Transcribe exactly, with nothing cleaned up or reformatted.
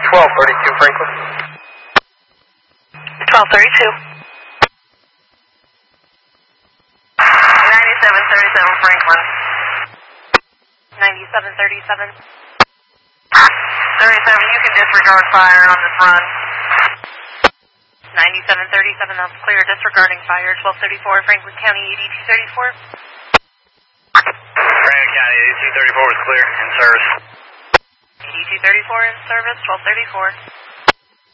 twelve thirty-two Franklin. twelve thirty-two. ninety-seven thirty-seven Franklin. ninety-seven thirty-seven. thirty-seven, you can disregard fire on this run. ninety-seven thirty-seven, that's clear, disregarding fire. twelve thirty-four, Franklin County, eighty-two thirty-four. Franklin County, eighty-two thirty-four is clear, in service. eighty-two thirty-four in service, twelve thirty-four.